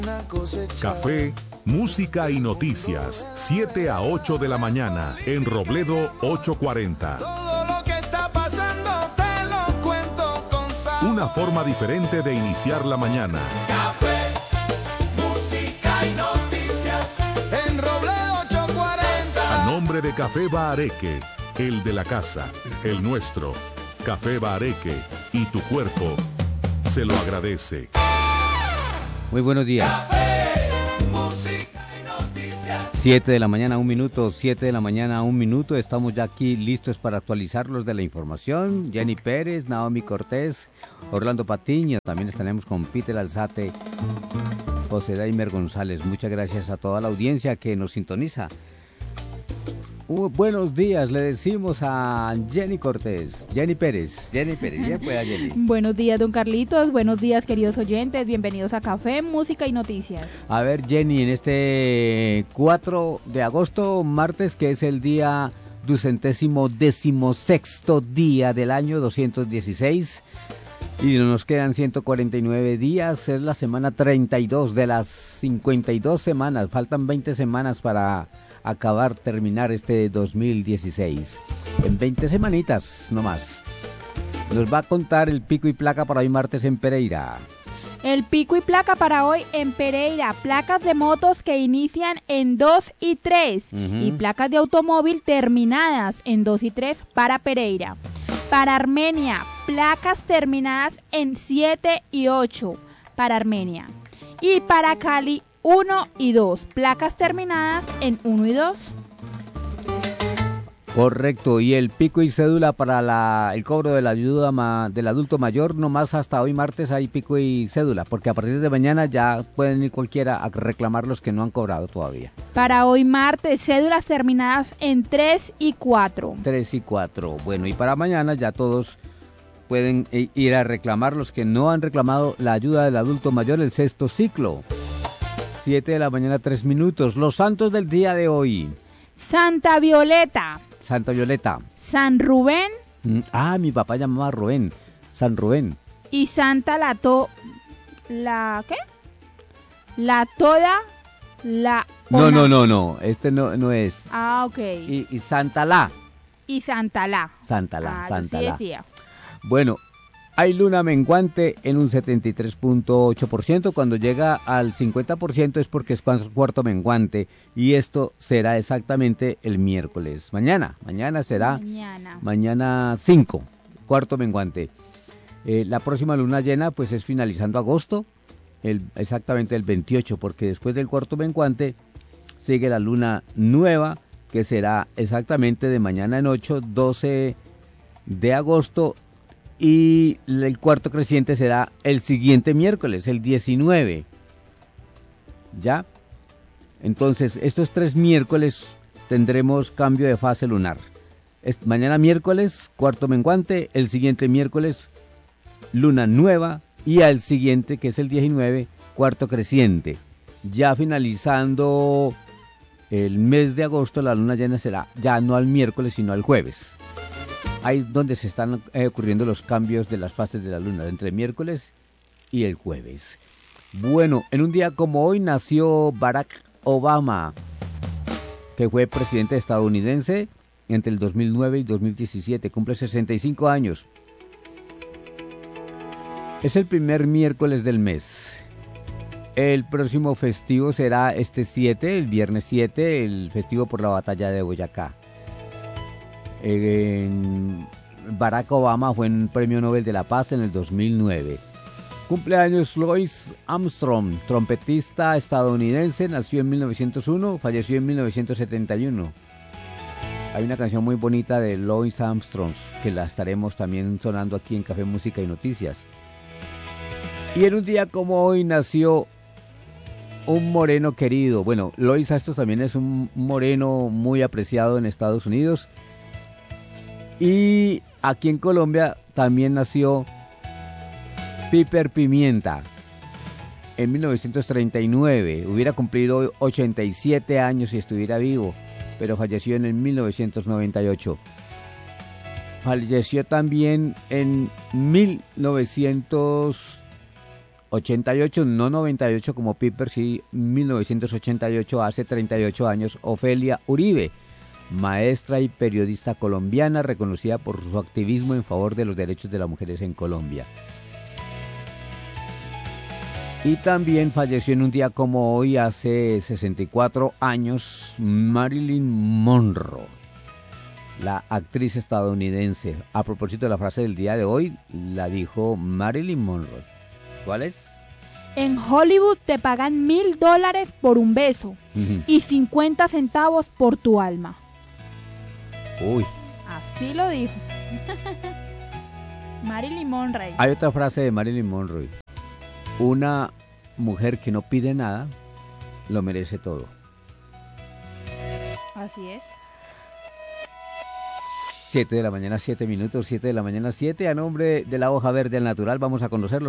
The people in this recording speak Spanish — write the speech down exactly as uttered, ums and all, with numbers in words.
Café, música y noticias, siete a ocho de la mañana, en Robledo ochocientos cuarenta. Todo lo que está pasando te lo cuento con sabor. Una forma diferente de iniciar la mañana. Café, música y noticias, en Robledo ochocientos cuarenta. A nombre de Café Bahareque, el de la casa, el nuestro. Café Bahareque y tu cuerpo se lo agradece. Muy buenos días. Café, música y noticias. siete de la mañana, un minuto, siete de la mañana, un minuto. Estamos ya aquí listos para actualizarlos de la información. Jenny Pérez, Naomi Cortés, Orlando Patiño. También estaremos con Peter Alzate, José Daimer González. Muchas gracias a toda la audiencia que nos sintoniza. Uh, buenos días, le decimos a Jenny Cortés, Jenny Pérez, Jenny Pérez, ya pueda Jenny. Buenos días, don Carlitos, buenos días, queridos oyentes, bienvenidos a Café, Música y Noticias. A ver, Jenny, en este cuatro de agosto, martes, que es el día ducentésimo decimosexto día del año doscientos dieciséis, y nos quedan ciento cuarenta y nueve días, es la semana treinta y dos de las cincuenta y dos semanas, faltan veinte semanas para acabar, terminar este dos mil dieciséis. En veinte semanitas nomás. Nos va a contar el pico y placa para hoy martes en Pereira. El pico y placa para hoy en Pereira, placas de motos que inician en dos y tres uh-huh. y placas de automóvil terminadas en dos y tres para Pereira. Para Armenia, placas terminadas en siete y ocho para Armenia. Y para Cali, uno y dos, placas terminadas en uno y dos. Correcto, y el pico y cédula para la, el cobro de la ayuda ma, del adulto mayor, nomás hasta hoy martes hay pico y cédula, porque a partir de mañana ya pueden ir cualquiera a reclamar los que no han cobrado todavía. Para hoy martes, cédulas terminadas en tres y cuatro. tres y cuatro, bueno, y para mañana ya todos pueden ir a reclamar los que no han reclamado la ayuda del adulto mayor, el sexto ciclo. siete de la mañana, tres minutos. Los santos del día de hoy. Santa Violeta. Santa Violeta. San Rubén. Ah, mi papá llamaba Rubén. San Rubén. Y Santa la to... ¿La qué? La toda... La... No, no, no, no. Este no, no es. Ah, ok. Y, y Santa La. Y Santa La. Santa La, ah, Santa sí La. Decía. Bueno, hay luna menguante en un setenta y tres punto ocho por ciento. Cuando llega al cincuenta por ciento es porque es cuarto menguante. Y esto será exactamente el miércoles. Mañana, mañana será... Mañana. Mañana cinco, cuarto menguante. Eh, la próxima luna llena pues es finalizando agosto, el, exactamente el veintiocho, porque después del cuarto menguante sigue la luna nueva, que será exactamente de mañana en ocho, doce de agosto. Y el cuarto creciente será el siguiente miércoles, el diecinueve. ¿Ya? Entonces, estos tres miércoles tendremos cambio de fase lunar. Es, mañana miércoles, cuarto menguante, el siguiente miércoles, luna nueva, y al siguiente, que es el diecinueve, cuarto creciente. Ya finalizando el mes de agosto, la luna llena será ya no al miércoles, sino al jueves. Ahí es donde se están eh, ocurriendo los cambios de las fases de la luna, entre el miércoles y el jueves. Bueno, en un día como hoy nació Barack Obama, que fue presidente estadounidense entre el dos mil nueve y dos mil diecisiete, cumple sesenta y cinco años. Es el primer miércoles del mes. El próximo festivo será este siete, el viernes siete, el festivo por la batalla de Boyacá. En Barack Obama fue un premio Nobel de la Paz en el dos mil nueve. Cumpleaños Louis Armstrong, trompetista estadounidense, nació en mil novecientos uno, falleció en mil novecientos setenta y uno. Hay una canción muy bonita de Louis Armstrong que la estaremos también sonando aquí en Café, Música y Noticias. Y en un día como hoy nació un moreno querido. Bueno, Louis Armstrong también es un moreno muy apreciado en Estados Unidos. Y aquí en Colombia también nació Piper Pimienta en mil novecientos treinta y nueve. Hubiera cumplido ochenta y siete años si estuviera vivo, pero falleció en el mil novecientos noventa y ocho. Falleció también en mil novecientos ochenta y ocho, no noventa y ocho como Piper, sí mil novecientos ochenta y ocho, hace treinta y ocho años, Ofelia Uribe, maestra y periodista colombiana, reconocida por su activismo en favor de los derechos de las mujeres en Colombia. Y también falleció en un día como hoy, hace sesenta y cuatro años, Marilyn Monroe, la actriz estadounidense. A propósito de la frase del día de hoy, la dijo Marilyn Monroe. ¿Cuál es? En Hollywood te pagan mil dólares por un beso Uh-huh. y cincuenta centavos por tu alma. Uy. Así lo dijo. Marilyn Monroe. Hay otra frase de Marilyn Monroe. Una mujer que no pide nada, lo merece todo. Así es. siete de la mañana, siete minutos, siete de la mañana, siete. A nombre de la hoja verde al natural, vamos a conocerlo.